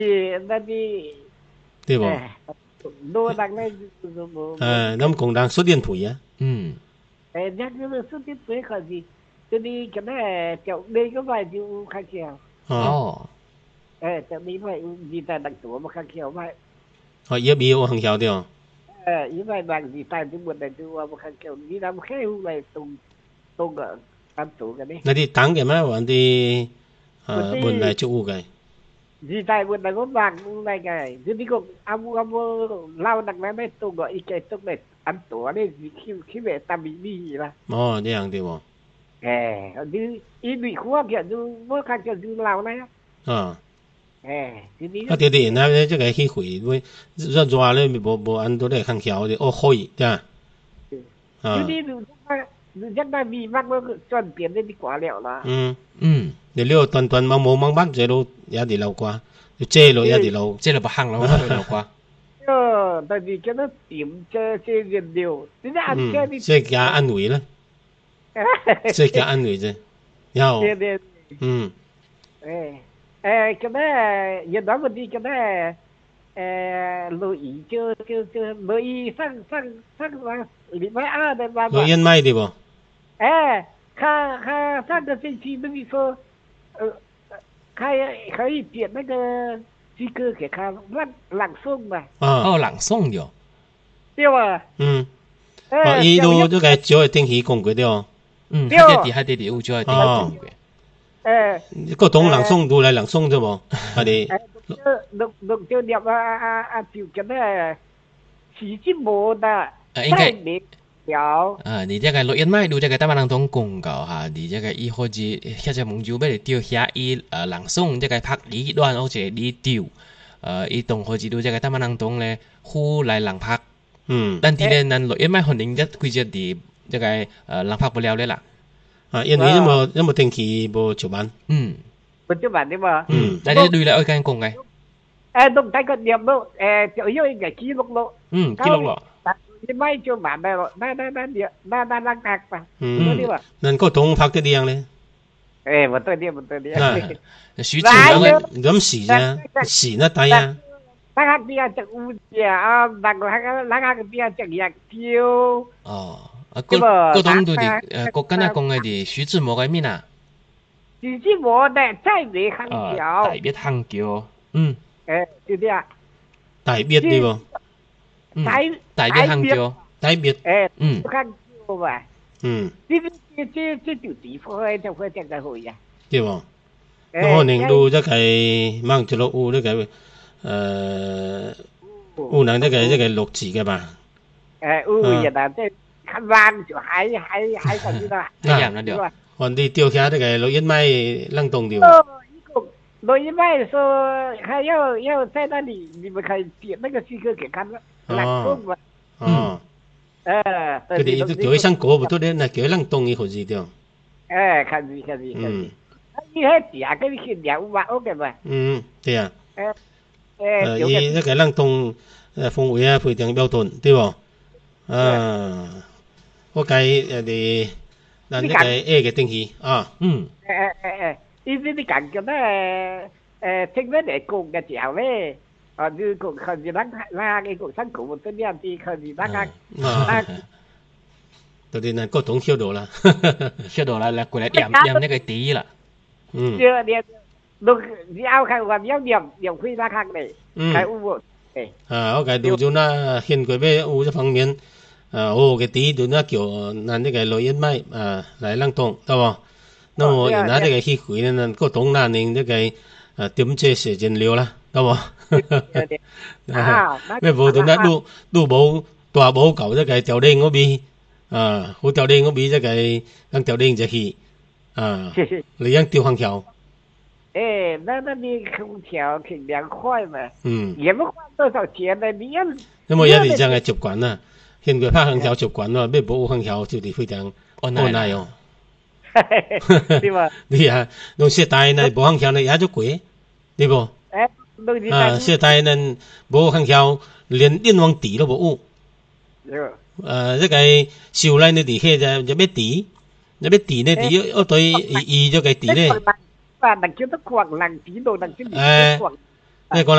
那你对不？ 多人呢， 咱们共同说点腿啊， nhắc cái số tiết tuế là gì? Cho đi cái này kiểu đây có vài điều khác nhau. 哦， Cho đi vậy gì tại đặc tuổi mà khác nhau vậy. 也比我很晓得哦， Như vậy bằng gì tại những một đặc tuổi mà khác nhau. Đi làm khai hữu này tung tung ở ăn tuổi cái này. 那啲等嘅咩？還啲 Một 本嚟 đi 做嘅， gì tại một đặc có vàng này cái. Chứ đi cũng amu lao đặc này tung gọi cái tung này ăn tuổi này khi về tầm bị gì là. 哦，這樣對喎， như ý bị khoa kiểu như mỗi khác kiểu như lao này. thì 啊，對，那即個去會會熱咧，無按到咧空調嘅，哦可以，對啊， chứ đi rất là vì mắc nó chuẩn tiền lên đi quả liệu là 你呢個斷冇乜嘢都也啲流啩，要遮落也啲流， 即係不行咯，都流啩。 tại vì cái nó tìm chơi liền điều thế là ăn chơi đi 即係加安慰啦，即係加安慰啫，然後 cái này giờ nói một đi cái này lưu ý chưa lưu ý sang là bị mấy đây mà 錄音咪對喎， 他的这期那个说可以点那个这个给他朗诵嘛， 朗誦咗， 对吧？ 伊都即個少嘅天氣講過啲哦， 喺啲澳洲係點講嘅？ 個種朗誦都嚟朗誦啫喎，係啲。 錄就念就咁咧，時之無的， 應該了。 你這個錄音咪，你這個台灣人講廣告嚇，你這個以後就迄隻網友俾你調下伊朗誦，這個拍呢段或者你調，伊同好似你這個台灣人講咧，呼來朗拍，但係咧，咱錄音咪可能一幾隻啲這個朗拍不了咧啦。 因為因為天氣無照辦， 無照辦啲嘛， 但係對嚟愛講嘅， 動態個念咯，就因為嘅記錄咯， 記錄咯。 你咪做慢啲咯，那拍吧， 能個種拍得靚咧， 唔對啲， 徐志摩咁時啫，時那底啊。 那個邊啊隻烏隻啊，那個邊啊隻野鳥。 嗰種對啲國家咧講嘅啲徐志摩嘅咩啊？ 徐志摩的再別行橋。 大別行橋， 就啲啊。 大別對喎。 大別行橋， 大別。 行橋嘛。這條地方就會整得好呀。 對喎。可能都即係掹住落烏呢個烏能呢個六字嘅吧。 烏人啊，即係。看完就還感覺到， 我哋掉下這個錄音咪冷凍掉。 錄音咪說還要在那裡，你們可以點那個機個給看冷凍嘛。 佢哋叫佢生果不多啲，那叫佢冷凍以後是掉。 看住。你喺底下嗰啲係兩萬歐嘅嘛。 對啊。以那個冷凍風味啊，非常標準，對喎。我計哋嗱呢個 A 嘅天氣啊， 呢啲感覺咧，聽得嚟講嘅時候咧，你講佢哋拉嘅講辛苦，嗰啲啲佢哋拉， 到啲嗱各種曉到啦， 嚟過嚟飲呢個底啦， chưa đi lúc đi ao khai hoàn nhau điểm khuy ra khác này cái u cái đồ cho nó hiện cái về u cho phương面cái tí đồ nó kiểu là cái lợi ích mấy lại lăng tông đúng không? Nó nó cái khi khuy nên có tông là nên cái điểm chế sẽ chân liều là đúng không? Bây giờ tụi nó đủ bộ tòa bộ cầu cái tiểu đen nó bị hữu tiểu đen nó bị cái đang tiểu đen thì lấy ăn tiêu hàng条。 那你空调挺凉快嘛，也不花多少钱呢，你要。 那么有啲真係習慣啦，現在拍空調習慣啦，咩冇空調就係非常安耐哦。 對吧？ 對啊，用現代呢冇空調呢也就貴，對不？現代呢冇空調連電網底都冇有。這個燒來呢啲係就咩底？那邊底呢底要對移咗個底呢？ và đằng trước nó quẳng lằng tí đồ đằng trước nó quẳng